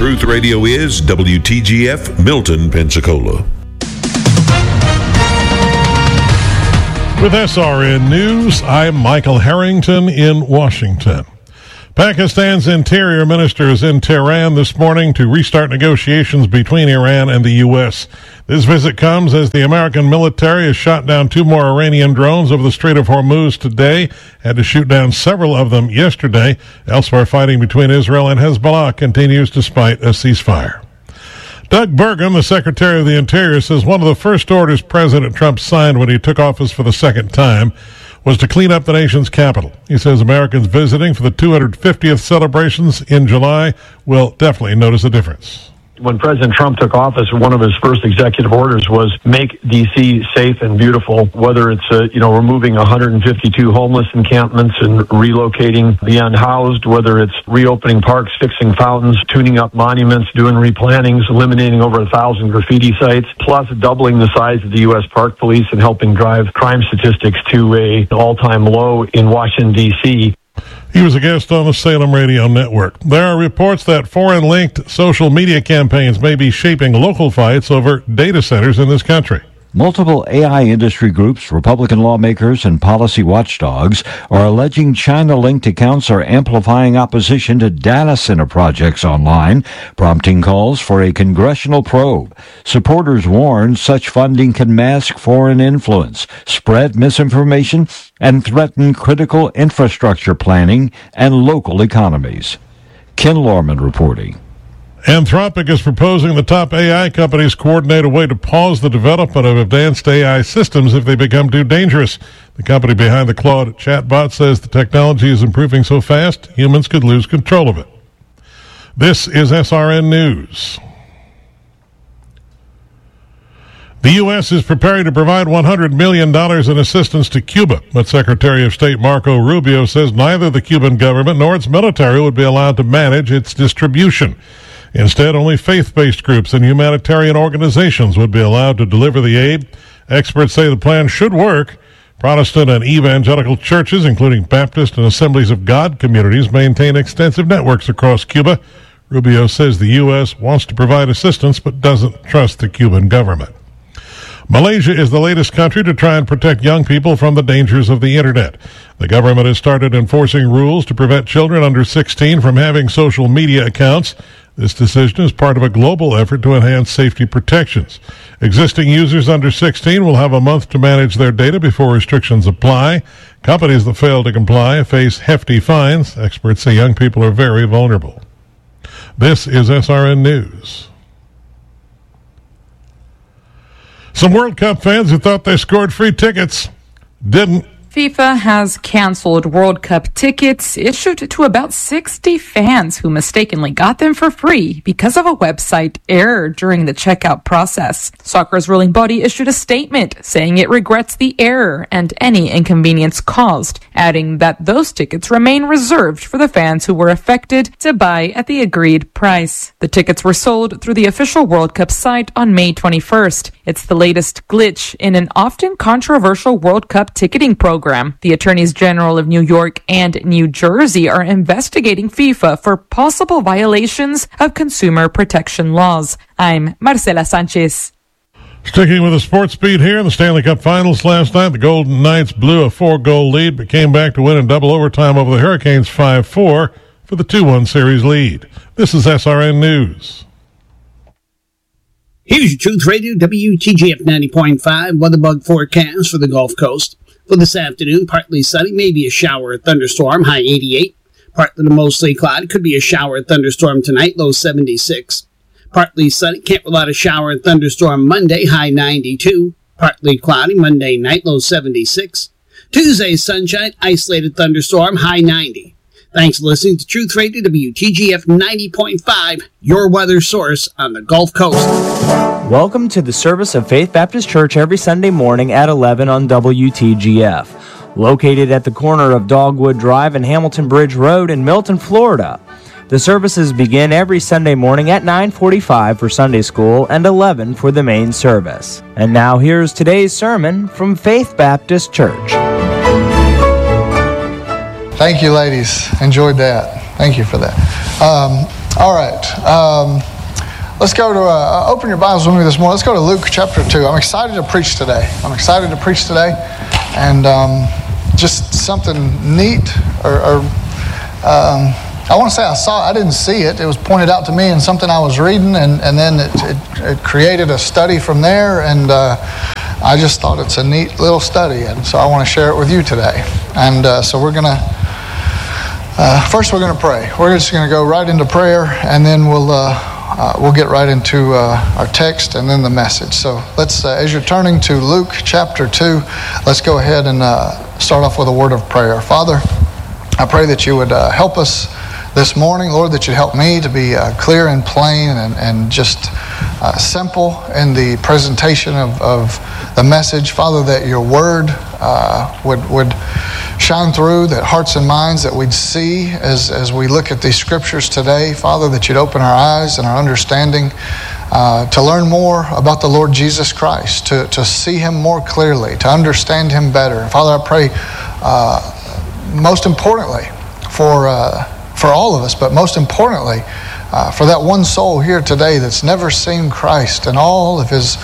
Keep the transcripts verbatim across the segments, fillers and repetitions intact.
Truth Radio is W T G F Milton, Pensacola. With S R N News, I'm Michael Harrington in Washington. Pakistan's interior minister is in Tehran this morning to restart negotiations between Iran and the U S. This visit comes as the American military has shot down two more Iranian drones over the Strait of Hormuz today, had to shoot down several of them yesterday. Elsewhere, fighting between Israel and Hezbollah continues despite a ceasefire. Doug Burgum, the Secretary of the Interior, says one of the first orders President Trump signed when he took office for the second time was to clean up the nation's capital. He says Americans visiting for the two hundred fiftieth celebrations in July will definitely notice a difference. When President Trump took office, one of his first executive orders was make D C safe and beautiful, whether it's, uh, you know, removing one hundred fifty-two homeless encampments and relocating the unhoused, whether it's reopening parks, fixing fountains, tuning up monuments, doing replantings, eliminating over a thousand graffiti sites, plus doubling the size of the U S Park Police and helping drive crime statistics to a all-time low in Washington, D C He was a guest on the Salem Radio Network. There are reports that foreign-linked social media campaigns may be shaping local fights over data centers in this country. Multiple A I industry groups, Republican lawmakers, and policy watchdogs are alleging China-linked accounts are amplifying opposition to data center projects online, prompting calls for a congressional probe. Supporters warn such funding can mask foreign influence, spread misinformation, and threaten critical infrastructure planning and local economies. Ken Lorman reporting. Anthropic is proposing the top A I companies coordinate a way to pause the development of advanced A I systems if they become too dangerous. The company behind the Claude chatbot says the technology is improving so fast, humans could lose control of it. This is S R N News. The U S is preparing to provide one hundred million dollars in assistance to Cuba, but Secretary of State Marco Rubio says neither the Cuban government nor its military would be allowed to manage its distribution. Instead, only faith-based groups and humanitarian organizations would be allowed to deliver the aid. Experts say the plan should work. Protestant and evangelical churches, including Baptist and Assemblies of God communities, maintain extensive networks across Cuba. Rubio says the U S wants to provide assistance but doesn't trust the Cuban government. Malaysia is the latest country to try and protect young people from the dangers of the Internet. The government has started enforcing rules to prevent children under sixteen from having social media accounts. This decision is part of a global effort to enhance safety protections. Existing users under sixteen will have a month to manage their data before restrictions apply. Companies that fail to comply face hefty fines. Experts say young people are very vulnerable. This is S R N News. Some World Cup fans who thought they scored free tickets didn't. FIFA has canceled World Cup tickets issued to about sixty fans who mistakenly got them for free because of a website error during the checkout process. Soccer's ruling body issued a statement saying it regrets the error and any inconvenience caused, adding that those tickets remain reserved for the fans who were affected to buy at the agreed price. The tickets were sold through the official World Cup site on May twenty-first. It's the latest glitch in an often controversial World Cup ticketing program. The attorneys general of New York and New Jersey are investigating FIFA for possible violations of consumer protection laws. I'm Marcela Sanchez. Sticking with the sports beat here in the Stanley Cup Finals last night, the Golden Knights blew a four-goal lead but came back to win in double overtime over the Hurricanes five four for the two one series lead. This is S R N News. Here's your Truth Radio W T G F ninety point five weatherbug forecast for the Gulf Coast. For this afternoon, partly sunny, maybe a shower or thunderstorm, high eighty-eight. Partly to mostly cloudy, could be a shower or thunderstorm tonight, low seventy-six. Partly sunny, can't rule out a shower and thunderstorm Monday, high ninety-two. Partly cloudy, Monday night, low seventy-six. Tuesday, sunshine, isolated thunderstorm, high ninety. Thanks for listening to Truth Radio W T G F ninety point five, your weather source on the Gulf Coast. Welcome to the service of Faith Baptist Church every Sunday morning at eleven on W T G F. Located at the corner of Dogwood Drive and Hamilton Bridge Road in Milton, Florida. The services begin every Sunday morning at nine forty-five for Sunday school and eleven for the main service. And now here's today's sermon from Faith Baptist Church. Thank you, ladies. Enjoyed that. Thank you for that. Um, All right. Um, let's go to, uh, open your Bibles with me this morning. Let's go to Luke chapter two. I'm excited to preach today. I'm excited to preach today. And um, just something neat, or, or um, I want to say I saw it. I didn't see it. It was pointed out to me in something I was reading, and, and then it, it, it created a study from there. And uh, I just thought it's a neat little study. And so I want to share it with you today. And uh, so we're going to, Uh, first, we're going to pray. We're just going to go right into prayer, and then we'll uh, uh, we'll get right into uh, our text and then the message. So let's, uh, as you're turning to Luke chapter two, let's go ahead and uh, start off with a word of prayer. Father, I pray that you would uh, help us this morning, Lord, that you'd help me to be uh, clear and plain and, and just uh, simple in the presentation of, of the message. Father, that your word uh, would would shine through, that hearts and minds that we'd see as, as we look at these scriptures today. Father, that you'd open our eyes and our understanding uh, to learn more about the Lord Jesus Christ, to, to see him more clearly, to understand him better. Father, I pray uh, most importantly for, uh, for all of us, but most importantly uh, for that one soul here today that's never seen Christ and all of his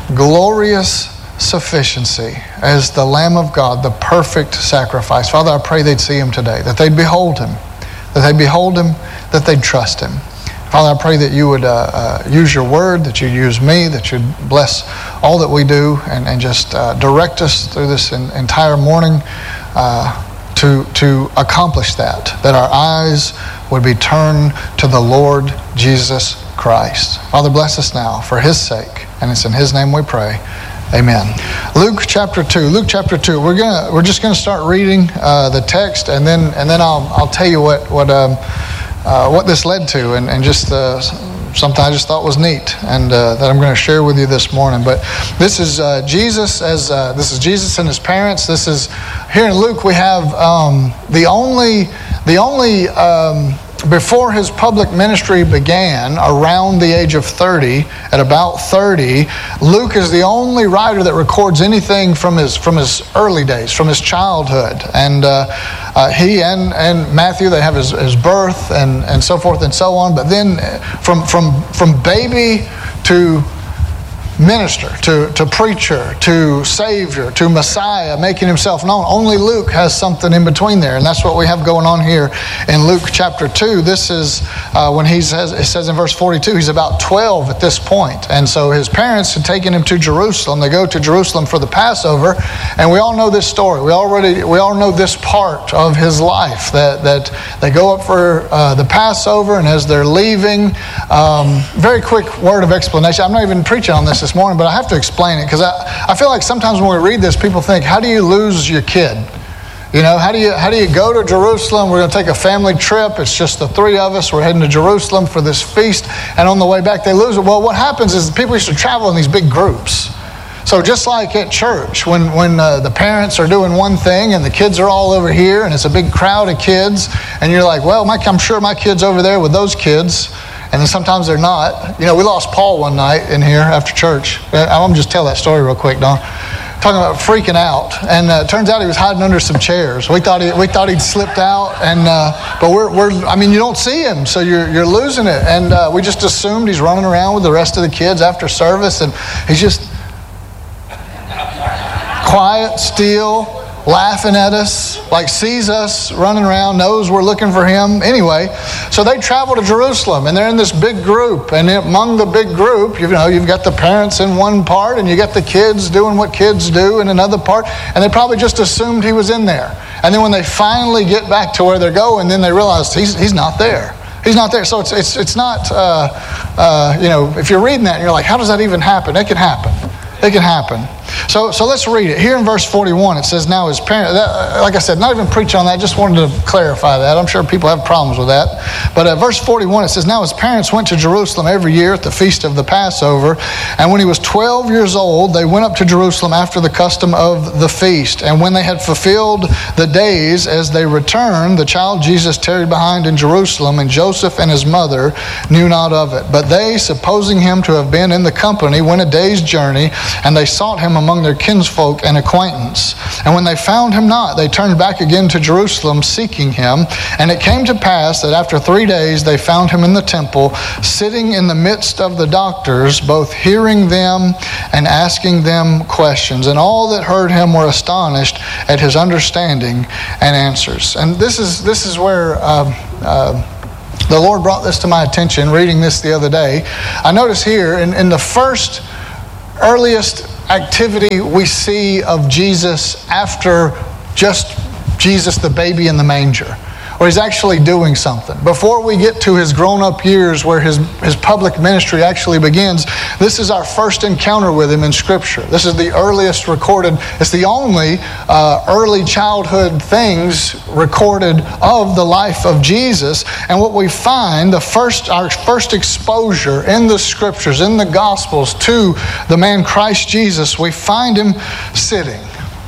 glorious sufficiency as the Lamb of God, the perfect sacrifice. Father, I pray they'd see him today, that they'd behold him, that they'd behold him, that they'd trust him. Father, I pray that you would uh, uh, use your word, that you'd use me, that you'd bless all that we do, and, and just uh, direct us through this in, entire morning uh, to, to accomplish that, that our eyes would be turned to the Lord Jesus Christ. Father, bless us now for his sake, and it's in his name we pray. Amen. Luke chapter two. Luke chapter two. We're gonna we're just gonna start reading uh, the text, and then and then I'll I'll tell you what what um uh, what this led to, and and just uh, something I just thought was neat, and uh, that I'm going to share with you this morning. But this is uh, Jesus as uh, this is Jesus and his parents. This is here in Luke we have um, the only the only. Um, Before his public ministry began, around the age of thirty, at about thirty, Luke is the only writer that records anything from his from his early days, from his childhood. And uh, uh, he and, and Matthew, they have his, his birth and, and so forth and so on. But then from from from baby to minister, to, to preacher, to Savior, to Messiah, making himself known. Only Luke has something in between there, and that's what we have going on here in Luke chapter two. This is uh, when he says, it says in verse forty-two, he's about twelve at this point. And so his parents had taken him to Jerusalem. They go to Jerusalem for the Passover, and we all know this story. We already we all know this part of his life, that, that they go up for uh, the Passover, and as they're leaving, um, very quick word of explanation. I'm not even preaching on this this morning, but I have to explain it because I, I feel like sometimes when we read this, people think, how do you lose your kid? You know, how do you how do you go to Jerusalem? We're going to take a family trip. It's just the three of us. We're heading to Jerusalem for this feast, and on the way back they lose it. Well, what happens is people used to travel in these big groups. So just like at church, when, when uh, the parents are doing one thing and the kids are all over here and it's a big crowd of kids, and you're like, well, my, I'm sure my kid's over there with those kids. And then sometimes they're not. You know, we lost Paul one night in here after church. I'm going to just tell that story real quick, Don. Talking about freaking out. And uh, it turns out he was hiding under some chairs. We thought he we thought he'd slipped out. And uh, but we're we're I mean, you don't see him, so you're you're losing it. And uh, we just assumed he's running around with the rest of the kids after service, and he's just quiet, still, laughing at us, like sees us running around, knows we're looking for him. Anyway, so they travel to Jerusalem, and they're in this big group. And among the big group, you know, you've got the parents in one part, and you got the kids doing what kids do in another part. And they probably just assumed he was in there. And then when they finally get back to where they're going, then they realize he's he's not there. He's not there. So it's it's it's not. Uh, uh, you know, if you're reading that, and you're like, how does that even happen? It can happen. It can happen. So so let's read it. Here in verse forty-one, it says, now his parents, that, like I said, not even preach on that, just wanted to clarify that. I'm sure people have problems with that. But uh, verse forty-one, it says, now his parents went to Jerusalem every year at the feast of the Passover. And when he was twelve years old, they went up to Jerusalem after the custom of the feast. And when they had fulfilled the days as they returned, the child Jesus tarried behind in Jerusalem, and Joseph and his mother knew not of it. But they, supposing him to have been in the company, went a day's journey, and they sought him among among their kinsfolk and acquaintance. And when they found him not, they turned back again to Jerusalem, seeking him. And it came to pass that after three days they found him in the temple, sitting in the midst of the doctors, both hearing them and asking them questions. And all that heard him were astonished at his understanding and answers. And this is this is where uh, uh, the Lord brought this to my attention, reading this the other day. I notice here in, in the first earliest activity we see of Jesus after just Jesus the baby in the manger, where he's actually doing something. Before we get to his grown-up years where his, his public ministry actually begins, this is our first encounter with him in Scripture. This is the earliest recorded, it's the only uh, early childhood things recorded of the life of Jesus. And what we find, the first, our first exposure in the Scriptures, in the Gospels to the man Christ Jesus, we find him sitting.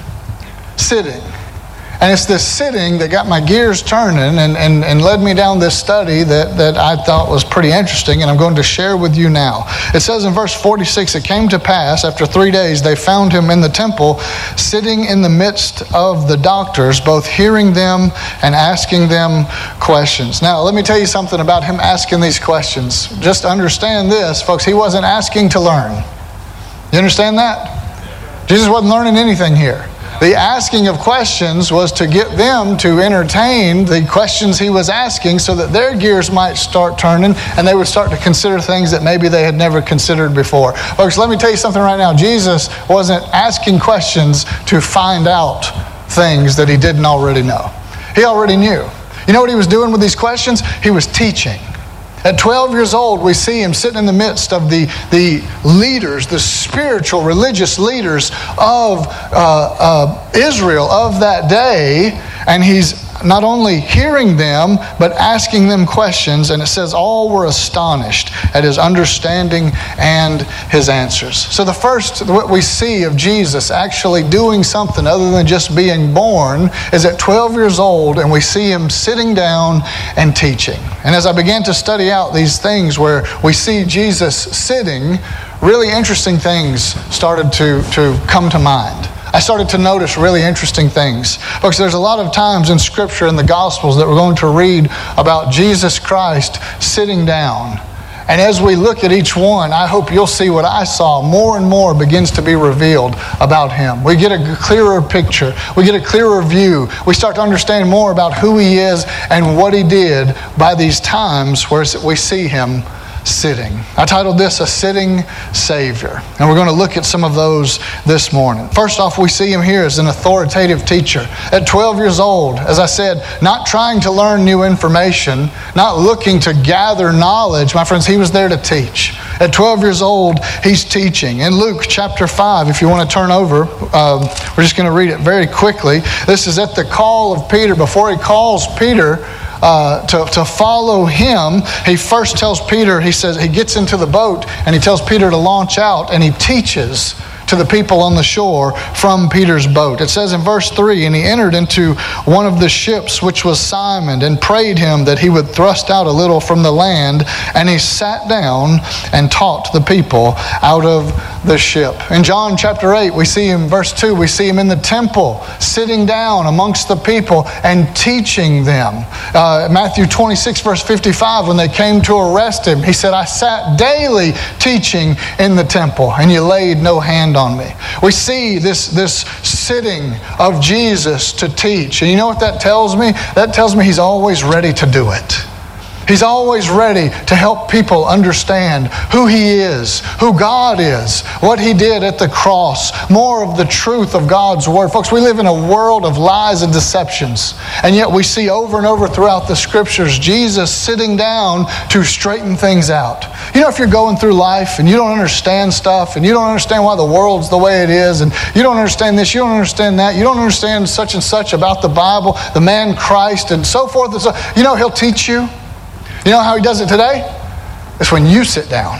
Sitting. And it's this sitting that got my gears turning and, and, and led me down this study that, that I thought was pretty interesting, and I'm going to share with you now. It says in verse forty-six, it came to pass, after three days, they found him in the temple, sitting in the midst of the doctors, both hearing them and asking them questions. Now, let me tell you something about him asking these questions. Just understand this, folks, he wasn't asking to learn. You understand that? Jesus wasn't learning anything here. The asking of questions was to get them to entertain the questions he was asking so that their gears might start turning and they would start to consider things that maybe they had never considered before. Folks, let me tell you something right now. Jesus wasn't asking questions to find out things that he didn't already know. He already knew. You know what he was doing with these questions? He was teaching. At twelve years old, we see him sitting in the midst of the, the leaders, the spiritual, religious leaders of uh, uh, Israel of that day, and he's not only hearing them, but asking them questions. And it says all were astonished at his understanding and his answers. So the first, what we see of Jesus actually doing something other than just being born is at twelve years old, and we see him sitting down and teaching. And as I began to study out these things where we see Jesus sitting, really interesting things started to, to come to mind. I started to notice really interesting things. Folks, there's a lot of times in Scripture, in the Gospels, that we're going to read about Jesus Christ sitting down. And as we look at each one, I hope you'll see what I saw more and more begins to be revealed about him. We get a clearer picture. We get a clearer view. We start to understand more about who he is and what he did by these times where we see him sitting. I titled this A Sitting Savior. And we're going to look at some of those this morning. First off, we see him here as an authoritative teacher. At twelve years old, as I said, not trying to learn new information, not looking to gather knowledge. My friends, he was there to teach. At twelve years old, he's teaching. In Luke chapter five, if you want to turn over, um, we're just going to read it very quickly. This is at the call of Peter. Before he calls Peter Uh, to, to follow him, he first tells Peter, he says, he gets into the boat and he tells Peter to launch out, and he teaches to the people on the shore from Peter's boat. It says in verse three, and he entered into one of the ships, which was Simon, and prayed him that he would thrust out a little from the land, and he sat down and taught the people out of the ship. In John chapter eight, we see him, verse two, we see him in the temple, sitting down amongst the people and teaching them. Uh, Matthew twenty-six, verse fifty-five, when they came to arrest him, he said, I sat daily teaching in the temple, and you laid no hand on me. We see this, this sitting of Jesus to teach. And you know what that tells me? That tells me he's always ready to do it. He's always ready to help people understand who he is, who God is, what he did at the cross, more of the truth of God's word. Folks, we live in a world of lies and deceptions, and yet we see over and over throughout the Scriptures Jesus sitting down to straighten things out. You know, if you're going through life and you don't understand stuff, and you don't understand why the world's the way it is, and you don't understand this, you don't understand that, you don't understand such and such about the Bible, the man Christ, and so forth and so, you know, he'll teach you. You know how he does it today? It's when you sit down.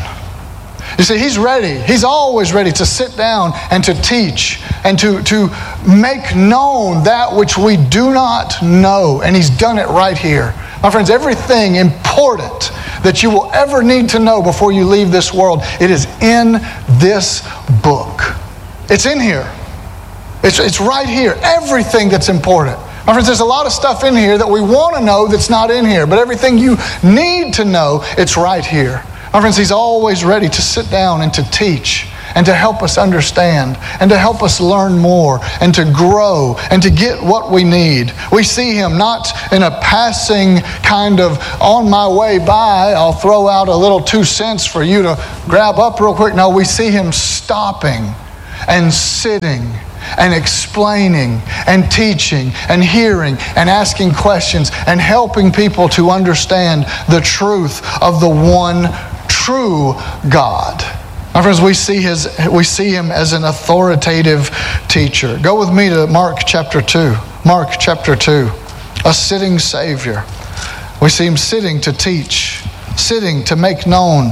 You see, he's ready. He's always ready to sit down and to teach and to, to make known that which we do not know. And he's done it right here. My friends, everything important that you will ever need to know before you leave this world, it is in this book. It's in here. It's, it's right here. Everything that's important. My friends, there's a lot of stuff in here that we want to know that's not in here. But everything you need to know, it's right here. My friends, He's always ready to sit down and to teach and to help us understand and to help us learn more and to grow and to get what we need. We see Him not in a passing kind of on my way by, I'll throw out a little two cents for you to grab up real quick. No, we see Him stopping and sitting and explaining and teaching and hearing and asking questions and helping people to understand the truth of the one true God. My friends, we see his we see Him as an authoritative teacher. Go with me to Mark chapter two. Mark chapter two. A sitting Savior. We see Him sitting to teach, sitting to make known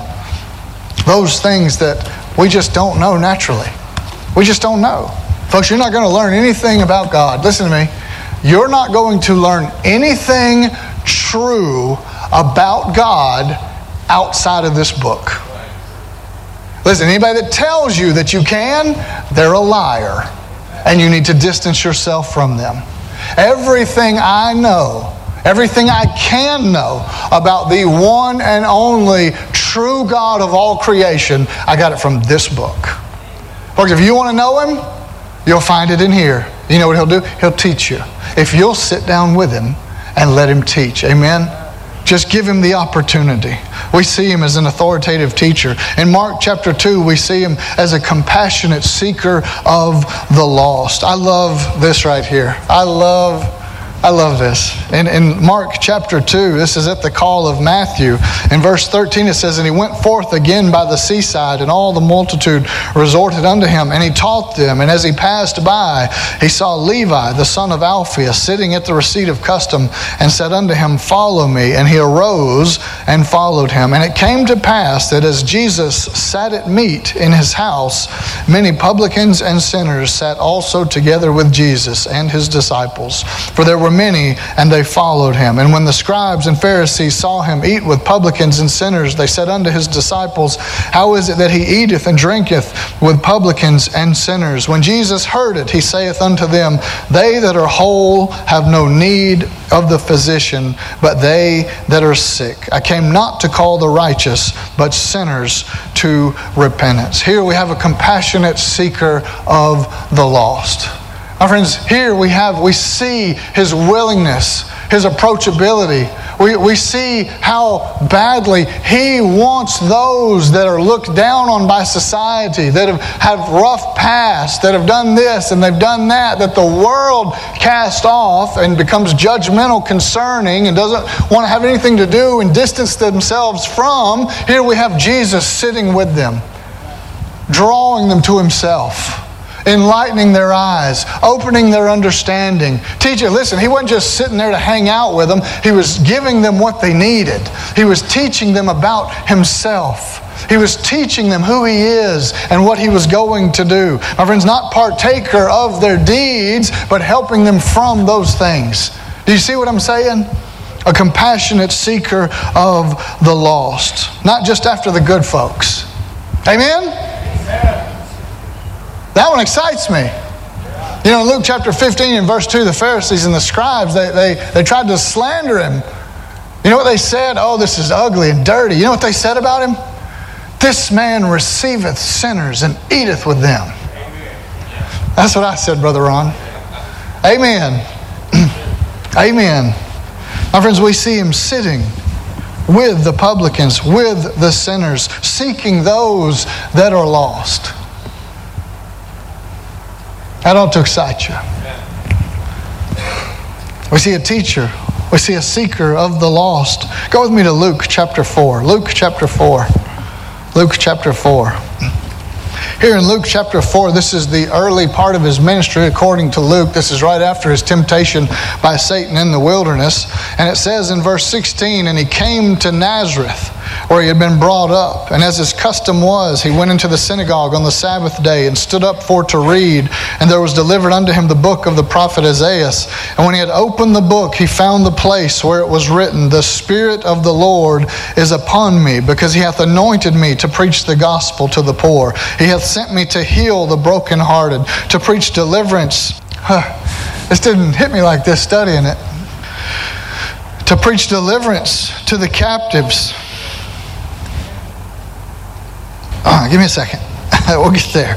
those things that we just don't know naturally. We just don't know. Folks, you're not going to learn anything about God. Listen to me. You're not going to learn anything true about God outside of this book. Listen, anybody that tells you that you can, they're a liar. And you need to distance yourself from them. Everything I know, everything I can know about the one and only true God of all creation, I got it from this book. Folks, if you want to know Him, you'll find it in here. You know what He'll do? He'll teach you. If you'll sit down with Him and let Him teach. Amen? Just give Him the opportunity. We see Him as an authoritative teacher. In Mark chapter two, we see Him as a compassionate seeker of the lost. I love this right here. I love I love this. In, in Mark chapter two, this is at the call of Matthew. In verse thirteen it says, "And He went forth again by the seaside, and all the multitude resorted unto Him, and He taught them. And as He passed by, He saw Levi, the son of Alphaeus, sitting at the receipt of custom, and said unto him, Follow me. And he arose and followed Him. And it came to pass that as Jesus sat at meat in His house, many publicans and sinners sat also together with Jesus and His disciples. For there were many, and they followed Him. And when the scribes and Pharisees saw Him eat with publicans and sinners, they said unto His disciples, How is it that He eateth and drinketh with publicans and sinners? When Jesus heard it, He saith unto them, They that are whole have no need of the physician, but they that are sick. I came not to call the righteous, but sinners to repentance." Here we have a compassionate seeker of the lost. My friends, here we have, we see His willingness, His approachability. We, we see how badly He wants those that are looked down on by society, that have, have rough past, that have done this and they've done that, that the world casts off and becomes judgmental, concerning, and doesn't want to have anything to do and distance themselves from. Here we have Jesus sitting with them, drawing them to Himself, enlightening their eyes, opening their understanding. Teacher, listen, He wasn't just sitting there to hang out with them. He was giving them what they needed. He was teaching them about Himself. He was teaching them who He is and what He was going to do. My friends, not partaker of their deeds, but helping them from those things. Do you see what I'm saying? A compassionate seeker of the lost. Not just after the good folks. Amen? Amen. That one excites me. You know, in Luke chapter fifteen and verse two, the Pharisees and the scribes, they, they, they tried to slander Him. You know what they said? Oh, this is ugly and dirty. You know what they said about Him? This man receiveth sinners and eateth with them. That's what I said, Brother Ron. Amen. Amen. My friends, we see Him sitting with the publicans, with the sinners, seeking those that are lost. That ought to excite you. We see a teacher. We see a seeker of the lost. Go with me to Luke chapter four. Luke chapter four. Luke chapter four. Here in Luke chapter four, this is the early part of His ministry according to Luke. This is right after His temptation by Satan in the wilderness. And it says in verse sixteen, "And He came to Nazareth, where he had been brought up. And as his custom was, he went into the synagogue on the Sabbath day and stood up for to read. And there was delivered unto him the book of the prophet Isaiah. And when he had opened the book, he found the place where it was written, The Spirit of the Lord is upon me, because he hath anointed me to preach the gospel to the poor. He hath sent me to heal the brokenhearted, to preach deliverance. Huh, this didn't hit me like this studying it. To preach deliverance to the captives. Uh, give me a second. We'll get there.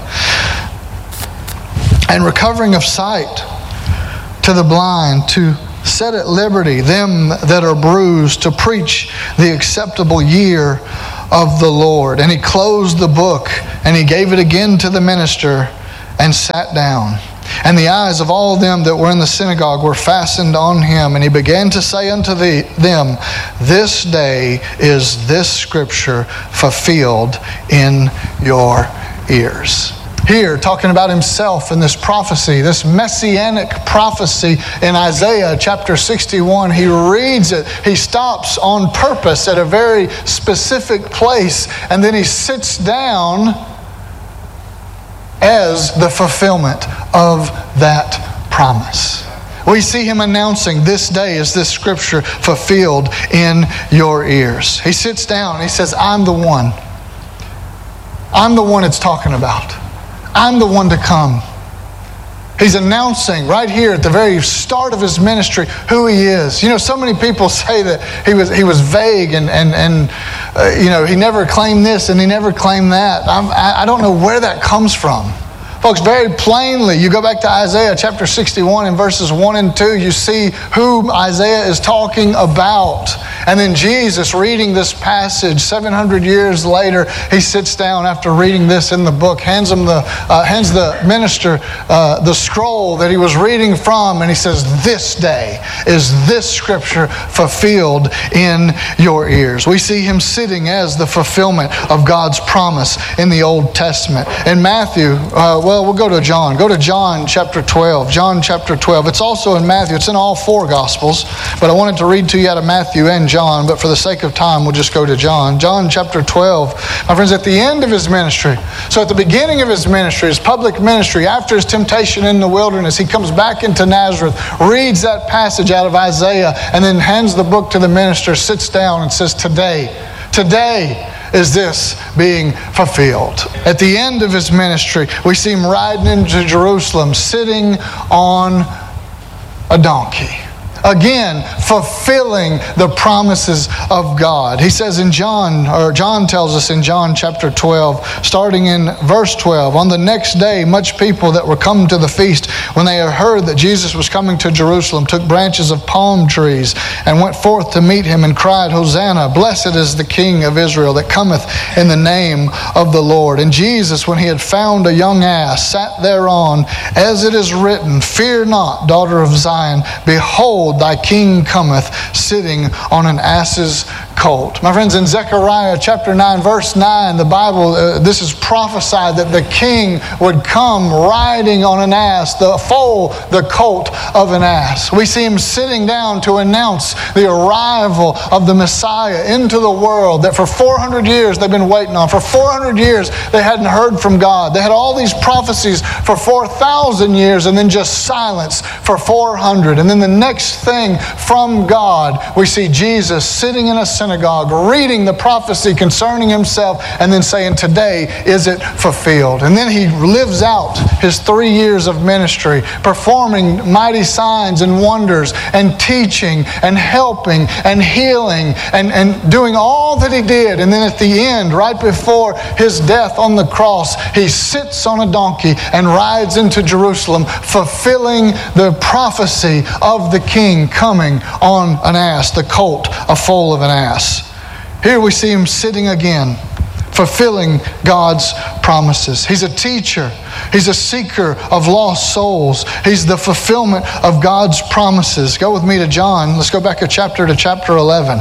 And recovering of sight to the blind, to set at liberty them that are bruised, to preach the acceptable year of the Lord. And he closed the book, and he gave it again to the minister, and sat down. And the eyes of all them that were in the synagogue were fastened on him. And he began to say unto the, them, This day is this scripture fulfilled in your ears. Here, talking about himself in this prophecy, this messianic prophecy in Isaiah chapter sixty-one, he reads it. He stops on purpose at a very specific place, and then he sits down as the fulfillment of that promise. We see him announcing, this day is this scripture fulfilled in your ears. He sits down and he says, I'm the one. I'm the one it's talking about. I'm the one to come. He's announcing right here at the very start of his ministry who he is. You know, so many people say that he was he was vague and and and uh, you know, he never claimed this and he never claimed that. I'm, I I don't know where that comes from. Folks, very plainly, you go back to Isaiah chapter sixty-one in verses one and two, you see who Isaiah is talking about. And then Jesus, reading this passage seven hundred years later, he sits down after reading this in the book, hands him the uh, hands the minister uh, the scroll that he was reading from, and he says, this day is this scripture fulfilled in your ears. We see him sitting as the fulfillment of God's promise in the Old Testament. In Matthew, uh, well, we'll go to John. Go to John chapter twelve. John chapter twelve. It's also in Matthew. It's in all four Gospels, but I wanted to read to you out of Matthew and John, but for the sake of time, we'll just go to John. John chapter twelve. My friends, at the end of his ministry, so at the beginning of his ministry, his public ministry, after his temptation in the wilderness, he comes back into Nazareth, reads that passage out of Isaiah, and then hands the book to the minister, sits down and says, today, today, is this being fulfilled. At the end of his ministry, we see him riding into Jerusalem, sitting on a donkey. Again, fulfilling the promises of God. He says in John, or John tells us in John chapter twelve, starting in verse twelve, on the next day, much people that were come to the feast, when they had heard that Jesus was coming to Jerusalem, took branches of palm trees and went forth to meet him and cried, Hosanna, blessed is the King of Israel that cometh in the name of the Lord. And Jesus, when he had found a young ass, sat thereon, as it is written, Fear not, daughter of Zion, behold, thy king cometh sitting on an ass's colt. My friends, in Zechariah chapter nine, verse nine, the Bible, uh, this is prophesied that the king would come riding on an ass, the foal, the colt of an ass. We see him sitting down to announce the arrival of the Messiah into the world that for four hundred years they've been waiting on. For four hundred years they hadn't heard from God. They had all these prophecies for four thousand years and then just silence for four hundred. And then the next thing from God, we see Jesus sitting in a synagogue, reading the prophecy concerning himself, and then saying, today is it fulfilled. And then he lives out his three years of ministry, performing mighty signs and wonders, and teaching, and helping, and healing, and, and doing all that he did. And then at the end, right before his death on the cross, he sits on a donkey and rides into Jerusalem, fulfilling the prophecy of the king coming on an ass, the colt, a foal of an ass. Here we see him sitting again, fulfilling God's promises. He's a teacher. He's a seeker of lost souls. He's the fulfillment of God's promises. Go with me to John. Let's go back a chapter to chapter eleven.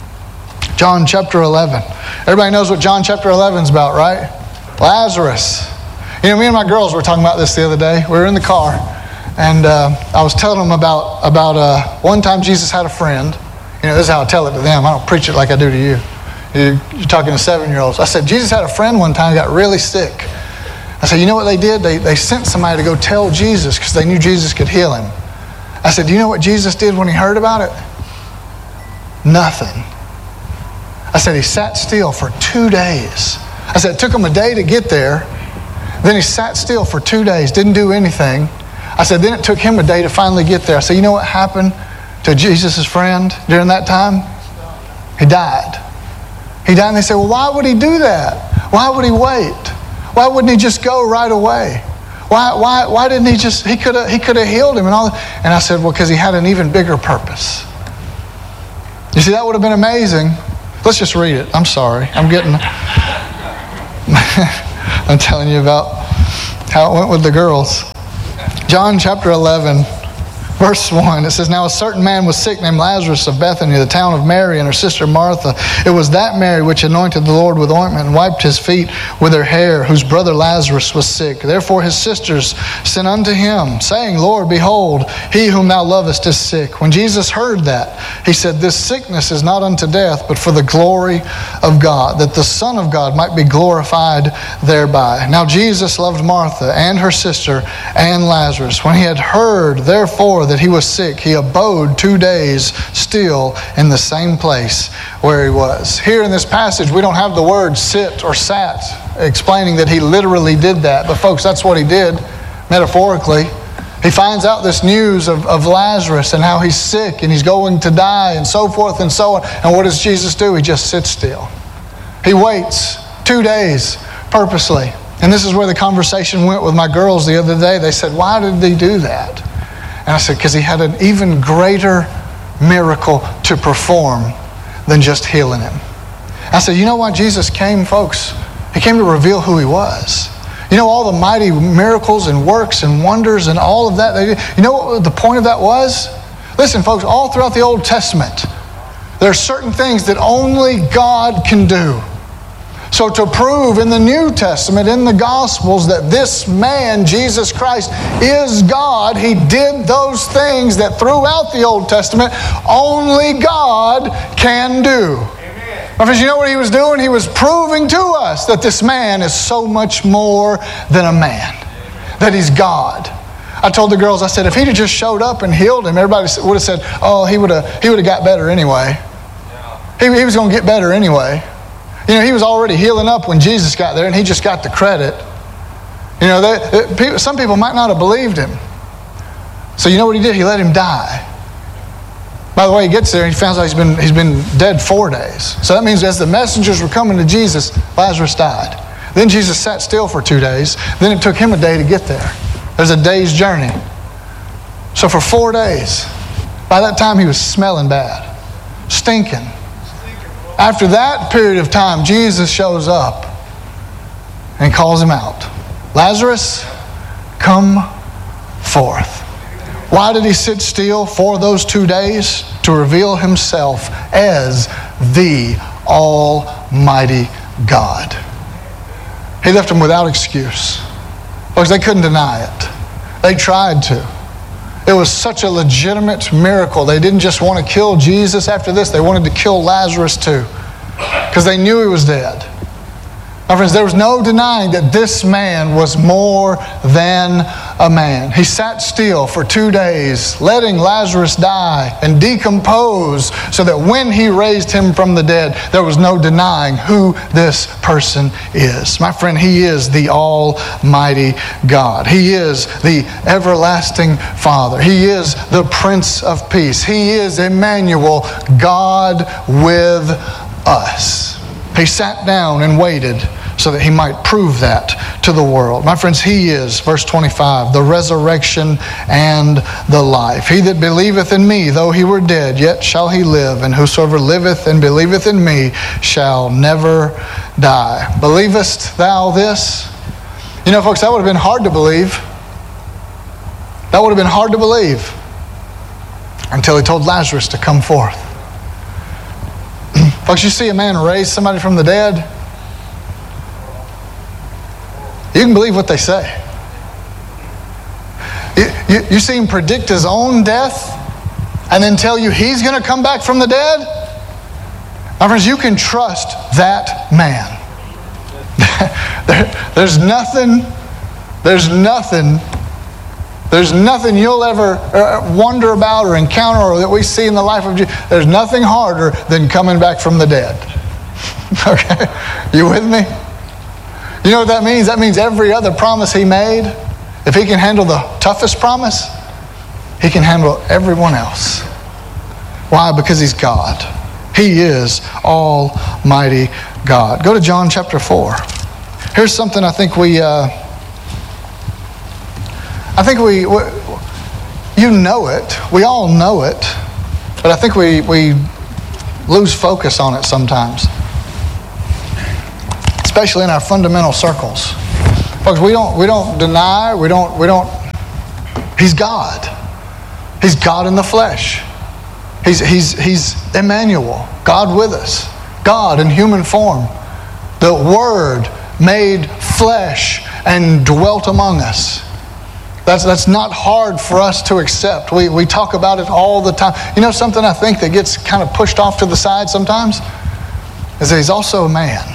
John chapter eleven. Everybody knows what John chapter eleven is about, right? Lazarus. You know, me and my girls were talking about this the other day. We were in the car. And uh, I was telling them about, about uh, one time Jesus had a friend. You know, this is how I tell it to them. I don't preach it like I do to you. You're talking to seven-year-olds. I said, Jesus had a friend one time who got really sick. I said, you know what they did? They, they sent somebody to go tell Jesus because they knew Jesus could heal him. I said, do you know what Jesus did when he heard about it? Nothing. I said, he sat still for two days. I said, it took him a day to get there. Then he sat still for two days, didn't do anything. I said, then it took him a day to finally get there. I said, you know what happened to Jesus' friend during that time? He died. He died, and they said, well, why would he do that? Why would he wait? Why wouldn't he just go right away? Why, why, why didn't he just, he could have he could have healed him and all that. And I said, well, because he had an even bigger purpose. You see, that would have been amazing. Let's just read it. I'm sorry. I'm getting, I'm telling you about how it went with the girls. John chapter eleven. Verse one, it says, now a certain man was sick named Lazarus of Bethany, the town of Mary and her sister Martha. It was that Mary which anointed the Lord with ointment and wiped his feet with her hair, whose brother Lazarus was sick. Therefore his sisters sent unto him, saying, Lord, behold, he whom thou lovest is sick. When Jesus heard that, he said, this sickness is not unto death, but for the glory of God, that the Son of God might be glorified thereby. Now Jesus loved Martha and her sister and Lazarus. When he had heard, therefore, that he was sick, he abode two days still in the same place where he was. Here in this passage, we don't have the word sit or sat, explaining that he literally did that. But folks, that's what he did, metaphorically. He finds out this news of, of Lazarus and how he's sick and he's going to die and so forth and so on. And what does Jesus do? He just sits still. He waits two days purposely. And this is where the conversation went with my girls the other day. They said, why did he do that? And I said, because he had an even greater miracle to perform than just healing him. I said, you know why Jesus came, folks? He came to reveal who he was. You know, all the mighty miracles and works and wonders and all of that they did. You know what the point of that was? Listen, folks, all throughout the Old Testament, there are certain things that only God can do. So to prove in the New Testament, in the Gospels, that this man, Jesus Christ, is God, he did those things that throughout the Old Testament only God can do. Amen. My friends, you know what he was doing? He was proving to us that this man is so much more than a man, that he's God. I told the girls, I said, if he'd have just showed up and healed him, everybody would have said, oh, he would have he would have got better anyway. He, he was going to get better anyway. You know, he was already healing up when Jesus got there, and he just got the credit. You know, they, they, some people might not have believed him. So you know what he did? He let him die. By the way, he gets there, and he finds out he's been, he's been dead four days. So that means as the messengers were coming to Jesus, Lazarus died. Then Jesus sat still for two days. Then it took him a day to get there. There's a day's journey. So for four days, by that time he was smelling bad, stinking. After that period of time, Jesus shows up and calls him out. Lazarus, come forth. Why did he sit still for those two days? To reveal himself as the Almighty God. He left them without excuse. Because they couldn't deny it. They tried to. It was such a legitimate miracle. They didn't just want to kill Jesus after this. They wanted to kill Lazarus too. Because they knew he was dead. My friends, there was no denying that this man was more than a man. He sat still for two days, letting Lazarus die and decompose so that when he raised him from the dead, there was no denying who this person is. My friend, he is the Almighty God. He is the everlasting Father. He is the Prince of Peace. He is Emmanuel, God with us. He sat down and waited so that he might prove that to the world. My friends, he is, verse twenty-five, the resurrection and the life. He that believeth in me, though he were dead, yet shall he live. And whosoever liveth and believeth in me shall never die. Believest thou this? You know, folks, that would have been hard to believe. That would have been hard to believe until he told Lazarus to come forth. Folks, you see a man raise somebody from the dead, you can believe what they say. You, you, you see him predict his own death and then tell you he's going to come back from the dead? My friends, you can trust that man. there, there's nothing, there's nothing, there's nothing you'll ever wonder about or encounter or that we see in the life of Jesus. There's nothing harder than coming back from the dead. Okay? You with me? You know what that means? That means every other promise he made, if he can handle the toughest promise, he can handle everyone else. Why? Because he's God. He is Almighty God. Go to John chapter four. Here's something I think we, uh, I think we, we, you know it. We all know it. But I think we, we lose focus on it sometimes. Especially in our fundamental circles. Folks, we don't, we don't deny, we don't, we don't, he's God. He's God in the flesh. He's, he's, he's Emmanuel, God with us. God in human form. The Word made flesh and dwelt among us. That's, that's not hard for us to accept. We, we talk about it all the time. You know something I think that gets kind of pushed off to the side sometimes? Is that he's also a man.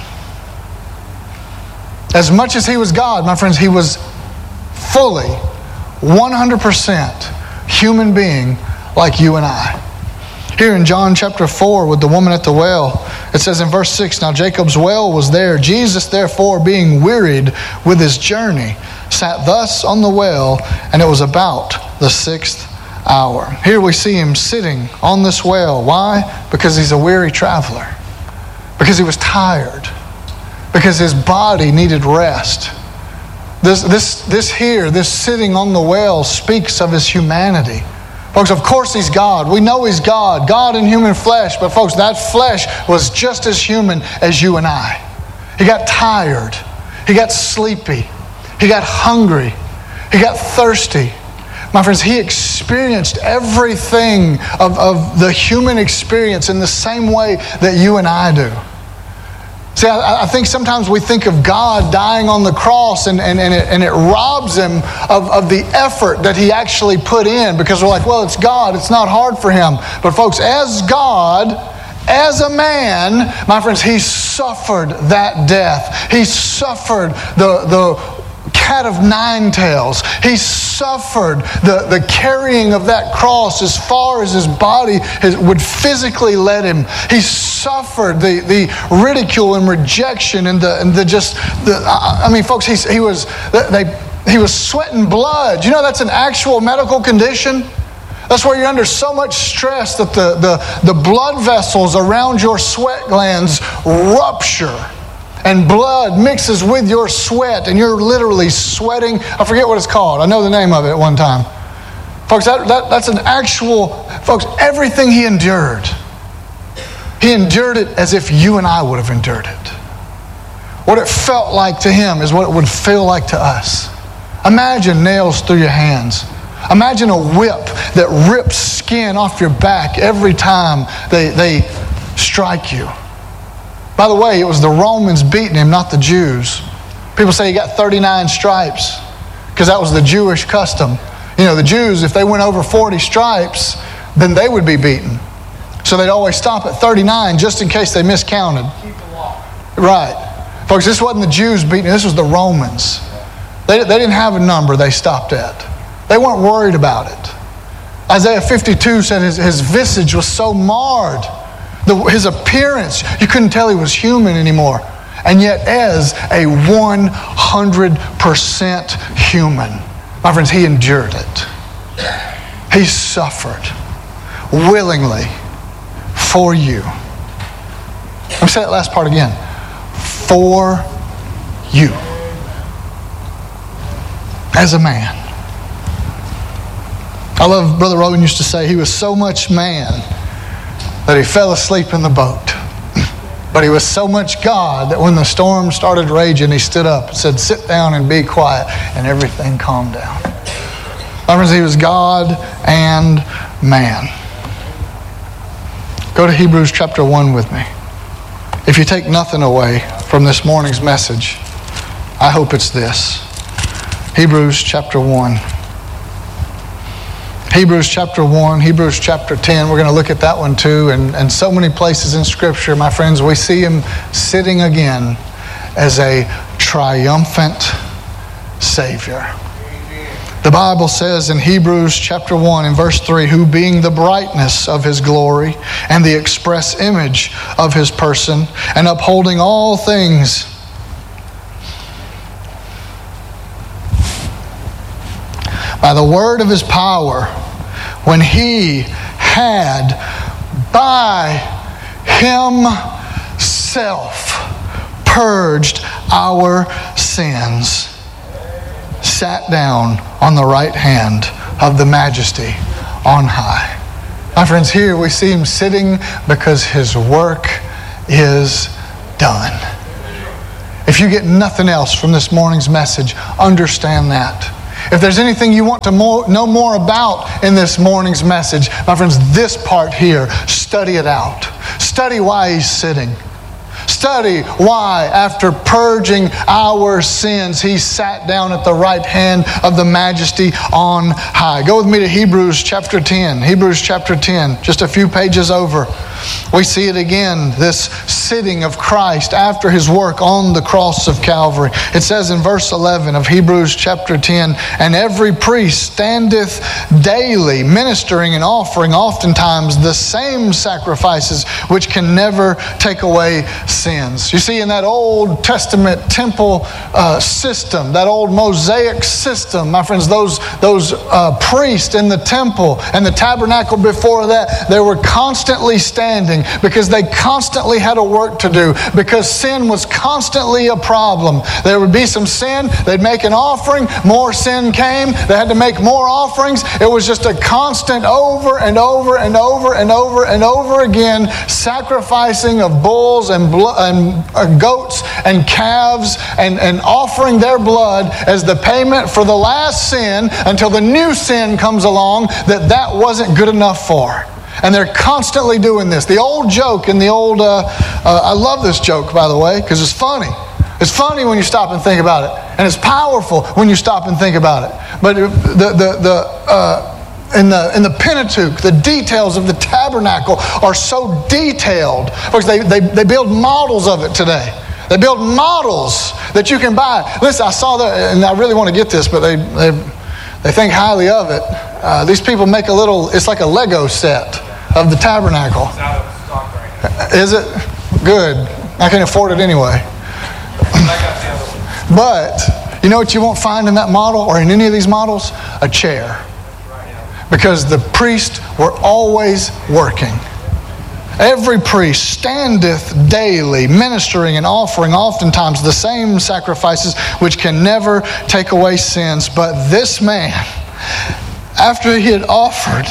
As much as he was God, my friends, he was fully, one hundred percent human being like you and I. Here in John chapter four with the woman at the well, it says in verse six, now Jacob's well was there. Jesus therefore being wearied with his journey, sat thus on the well, and it was about the sixth hour. Here we see him sitting on this well. Why? Because he's a weary traveler. Because he was tired. Because his body needed rest. This, this, this here, this sitting on the well speaks of his humanity. Folks, of course he's God. We know he's God. God in human flesh. But folks, that flesh was just as human as you and I. He got tired. He got sleepy. He got hungry. He got thirsty. My friends, he experienced everything of, of the human experience in the same way that you and I do. See, I, I think sometimes we think of God dying on the cross and, and, and, it, and it robs him of, of the effort that he actually put in because we're like, well, it's God. It's not hard for him. But folks, as God, as a man, my friends, he suffered that death. He suffered the, the cat of nine tails. He suffered the, the carrying of that cross as far as his body his, would physically let him. He suffered the, the ridicule and rejection and the and the just the I mean, folks, he he was they he was sweating blood. You know that's an actual medical condition. That's where you're under so much stress that the the, the blood vessels around your sweat glands rupture. And blood mixes with your sweat, and you're literally sweating. I forget what it's called. I know the name of it at one time. Folks, that, that, that's an actual... Folks, everything he endured, he endured it as if you and I would have endured it. What it felt like to him is what it would feel like to us. Imagine nails through your hands. Imagine a whip that rips skin off your back every time they, they strike you. By the way, it was the Romans beating him, not the Jews. People say he got thirty-nine stripes because that was the Jewish custom. You know, the Jews, if they went over forty stripes, then they would be beaten. So they'd always stop at thirty-nine just in case they miscounted. Keep the law. Right. Folks, this wasn't the Jews beating, this was the Romans. They, they didn't have a number they stopped at. They weren't worried about it. Isaiah fifty-two said his, his visage was so marred. The, his appearance, you couldn't tell he was human anymore. And yet as a one hundred percent human, my friends, he endured it. He suffered willingly for you. Let me say that last part again. For you. As a man. I love Brother Rowan used to say he was so much man that he fell asleep in the boat. But he was so much God that when the storm started raging, he stood up and said, sit down and be quiet, and everything calmed down. My friends, he was God and man. Go to Hebrews chapter one with me. If you take nothing away from this morning's message, I hope it's this. Hebrews chapter one. Hebrews chapter one, Hebrews chapter ten, we're going to look at that one too. And, and so many places in Scripture, my friends, we see him sitting again as a triumphant Savior. The Bible says in Hebrews chapter one and verse three, who being the brightness of his glory and the express image of his person, and upholding all things by the word of his power, when he had by himself purged our sins, sat down on the right hand of the majesty on high. My friends, here we see him sitting because his work is done. If you get nothing else from this morning's message, understand that. If there's anything you want to more, know more about in this morning's message, my friends, this part here, study it out. Study why he's sitting. Study why, after purging our sins, he sat down at the right hand of the majesty on high. Go with me to Hebrews chapter ten. Hebrews chapter ten, just a few pages over. We see it again, this sitting of Christ after his work on the cross of Calvary. It says in verse eleven of Hebrews chapter ten, and every priest standeth daily, ministering and offering oftentimes the same sacrifices which can never take away sins. You see, in that Old Testament temple uh, system, that old Mosaic system, my friends, those, those uh, priests in the temple and the tabernacle before that, they were constantly standing because they constantly had a work to do, because sin was constantly a problem. There would be some sin, they'd make an offering, more sin came, they had to make more offerings. It was just a constant over and over and over and over and over again, sacrificing of bulls and, blo- and uh, goats and calves and, and offering their blood as the payment for the last sin until the new sin comes along that that wasn't good enough for. And they're constantly doing this. The old joke in the old, uh, uh, I love this joke, by the way, because it's funny. It's funny when you stop and think about it. And it's powerful when you stop and think about it. But the, the, the, uh, in the, in the Pentateuch, the details of the tabernacle are so detailed. Because they, they, they build models of it today. They build models that you can buy. Listen, I saw that, and I really want to get this, but they, they, they think highly of it. Uh, these people make a little, it's like a Lego set of the tabernacle. It's out of stock right now. Is it? Good. I can afford it anyway. But you know what you won't find in that model or in any of these models? A chair. Because the priests were always working. Every priest standeth daily, ministering and offering oftentimes the same sacrifices which can never take away sins. But this man, after he had offered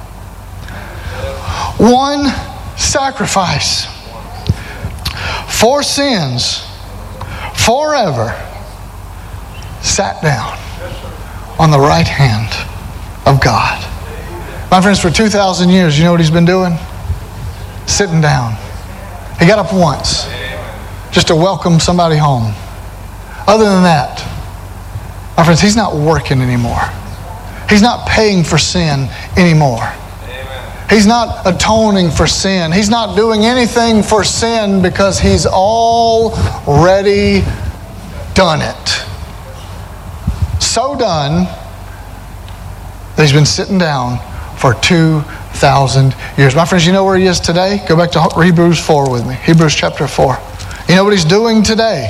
one sacrifice for sins forever, sat down on the right hand of God. My friends, for two thousand years, you know what he's been doing? Sitting down. He got up once just to welcome somebody home. Other than that, my friends, he's not working anymore. He's not paying for sin anymore. He's not atoning for sin. He's not doing anything for sin because he's already done it. So done that he's been sitting down for two thousand years. My friends, you know where he is today? Go back to Hebrews four with me. Hebrews chapter four. You know what he's doing today?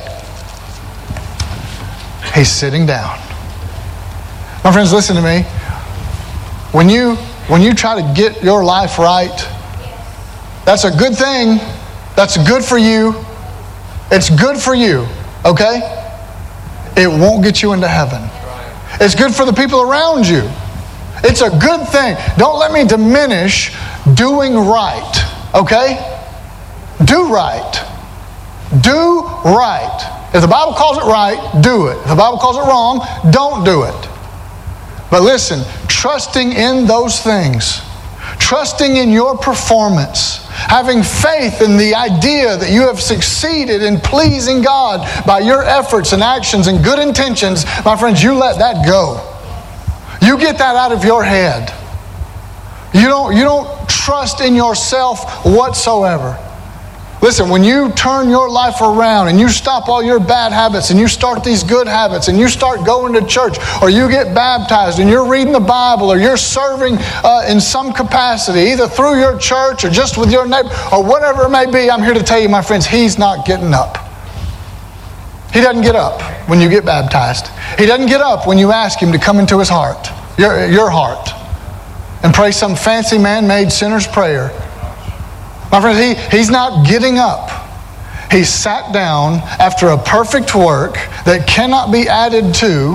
He's sitting down. My friends, listen to me. When you when you try to get your life right, that's a good thing. That's good for you. It's good for you, okay? It won't get you into heaven. It's good for the people around you. It's a good thing. Don't let me diminish doing right, okay? Do right. Do right. If the Bible calls it right, do it. If the Bible calls it wrong, don't do it. But listen, trusting in those things, trusting in your performance, having faith in the idea that you have succeeded in pleasing God by your efforts and actions and good intentions, my friends, you let that go. You get that out of your head. You don't, you don't trust in yourself whatsoever. Listen, when you turn your life around and you stop all your bad habits and you start these good habits and you start going to church, or you get baptized and you're reading the Bible, or you're serving uh, in some capacity, either through your church or just with your neighbor or whatever it may be, I'm here to tell you, my friends, He's not getting up. He doesn't get up when you get baptized. He doesn't get up when you ask Him to come into His heart, your, your heart, and pray some fancy man-made sinner's prayer. My friends, he, He's not getting up. He sat down after a perfect work that cannot be added to.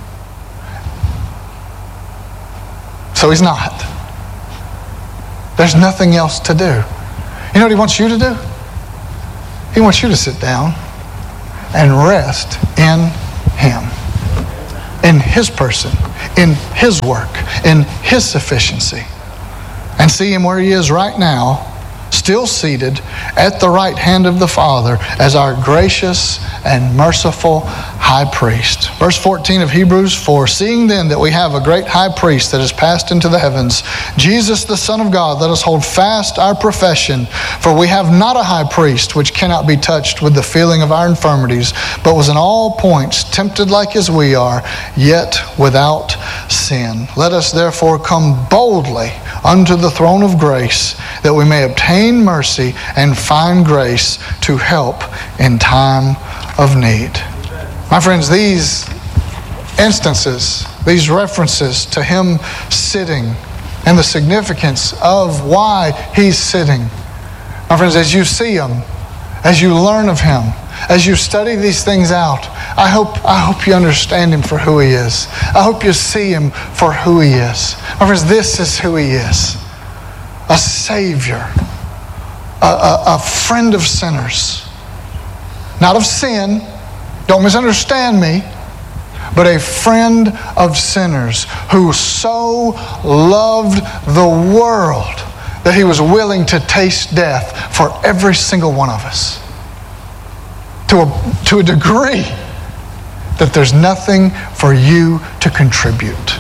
So He's not. There's nothing else to do. You know what He wants you to do? He wants you to sit down and rest in Him, in His person, in His work, in His sufficiency, and see Him where He is right now, still seated at the right hand of the Father as our gracious and merciful high priest. Verse fourteen of Hebrews four, seeing then that we have a great high priest that has passed into the heavens, Jesus the Son of God, let us hold fast our profession, for we have not a high priest which cannot be touched with the feeling of our infirmities, but was in all points tempted like as we are, yet without sin. Let us therefore come boldly unto the throne of grace, that we may obtain mercy and find grace to help in time of need. My friends, these instances, these references to Him sitting and the significance of why He's sitting. My friends, as you see Him, as you learn of Him, as you study these things out, I hope, I hope you understand Him for who He is. I hope you see Him for who He is. My friends, this is who He is. A Savior. A, a, a friend of sinners. Not of sin. Don't misunderstand me. But a friend of sinners who so loved the world that He was willing to taste death for every single one of us. To a, to a degree that there's nothing for you to contribute.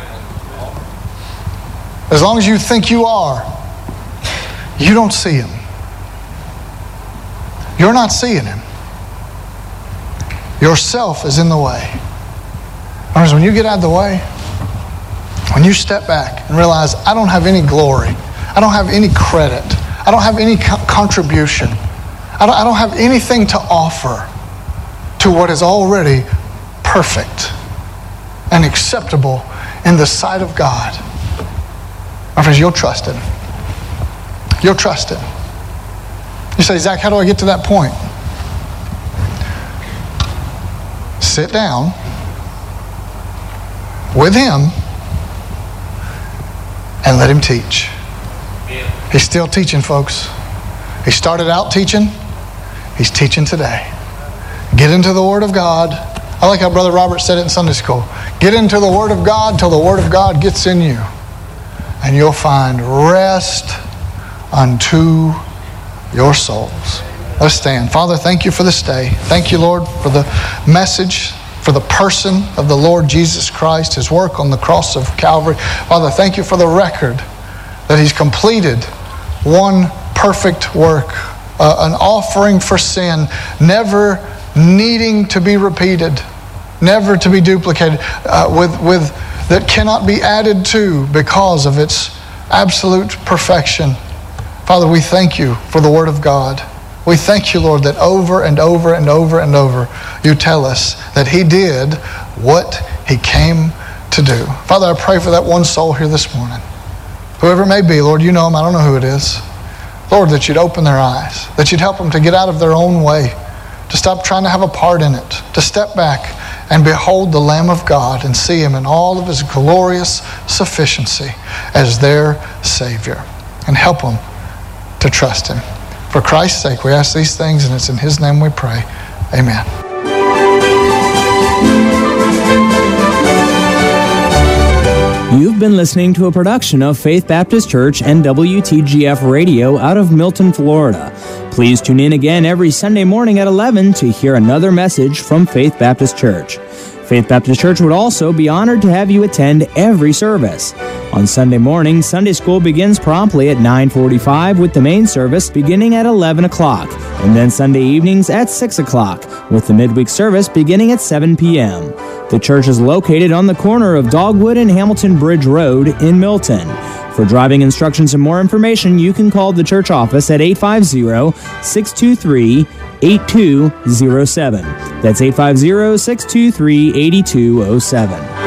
As long as you think you are, you don't see Him. You're not seeing Him. Yourself is in the way. Because when you get out of the way, when you step back and realize, I don't have any glory, I don't have any credit, I don't have any co- contribution, I don't, I don't have anything to offer to what is already perfect and acceptable in the sight of God. My friends, you'll trust Him. You'll trust Him. You say, Zach, how do I get to that point? Sit down with Him and let Him teach. He's still teaching, folks. He started out teaching. He's teaching today. Get into the Word of God. I like how Brother Robert said it in Sunday school. Get into the Word of God till the Word of God gets in you. And you'll find rest unto your souls. Let's stand. Father, thank You for this day. Thank You, Lord, for the message, for the person of the Lord Jesus Christ, His work on the cross of Calvary. Father, thank You for the record that He's completed one perfect work, uh, an offering for sin, never needing to be repeated, never to be duplicated, uh, with, with that cannot be added to because of its absolute perfection. Father, we thank You for the Word of God. We thank You, Lord, that over and over and over and over You tell us that He did what He came to do. Father, I pray for that one soul here this morning. Whoever it may be, Lord, You know them. I don't know who it is. Lord, that You'd open their eyes, that You'd help them to get out of their own way, to stop trying to have a part in it, to step back and behold the Lamb of God and see Him in all of His glorious sufficiency as their Savior. And help them to trust Him. For Christ's sake, we ask these things, and it's in His name we pray. Amen. You've been listening to a production of Faith Baptist Church and W T G F Radio out of Milton, Florida. Please tune in again every Sunday morning at eleven to hear another message from Faith Baptist Church. Faith Baptist Church would also be honored to have you attend every service. On Sunday morning, Sunday school begins promptly at nine forty-five with the main service beginning at eleven o'clock, and then Sunday evenings at six o'clock with the midweek service beginning at seven p.m. The church is located on the corner of Dogwood and Hamilton Bridge Road in Milton. For driving instructions and more information, you can call the church office at eight five zero, six two three, eight two zero seven. That's eight five zero, six two three, eight two zero seven.